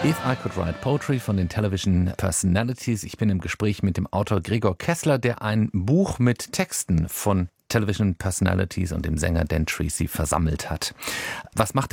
If I Could Write Poetry von den Television Personalities. Ich bin im Gespräch mit dem Autor Gregor Kessler, der ein Buch mit Texten von Television Personalities und dem Sänger Dan Treacy versammelt hat. Was macht